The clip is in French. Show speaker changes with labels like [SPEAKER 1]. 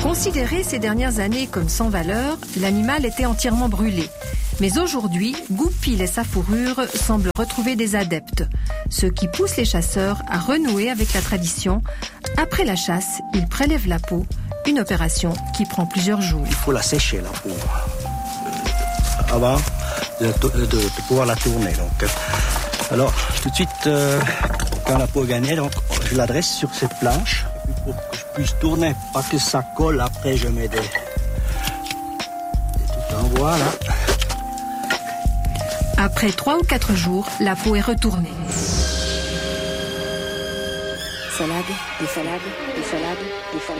[SPEAKER 1] Considéré ces dernières années comme sans valeur, l'animal était entièrement brûlé. Mais aujourd'hui, Goupil et sa fourrure semblent retrouver des adeptes, ce qui pousse les chasseurs à renouer avec la tradition. Après la chasse, ils prélèvent la peau, une opération qui prend plusieurs jours.
[SPEAKER 2] Il faut la sécher, la peau, avant de pouvoir la tourner. Donc, alors, tout de suite, quand la peau est gagnée, donc, je l'adresse sur cette planche pour que je puisse tourner, pas que ça colle. Après, je mets des tout en bois, là.
[SPEAKER 1] Après 3 ou 4 jours, la peau est retournée.
[SPEAKER 3] Salade, des salades, des salades, des salades.